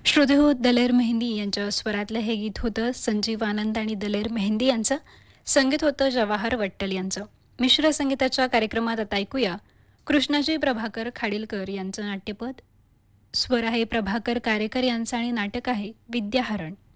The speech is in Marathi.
श्रोते दलेर मेहंदी यांच्या स्वरातलं हे गीत होतं संजीव आनंद आणि दलेर मेहंदी यांचं. संगीत होतं जवाहर वट्टल यांचं. मिश्र संगीताच्या कार्यक्रमात आता ऐकूया कृष्णाजी प्रभाकर खाडीलकर यांचं नाट्यपद. स्वर आहे प्रभाकर कारेकर यांचा आणि नाटक आहे विद्याहरण.